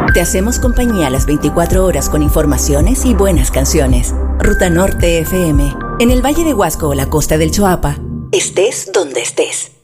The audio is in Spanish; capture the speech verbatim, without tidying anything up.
Te hacemos compañía las veinticuatro horas con informaciones y buenas canciones. Ruta Norte F M. En el Valle de Huasco o la costa del Choapa. Estés donde estés.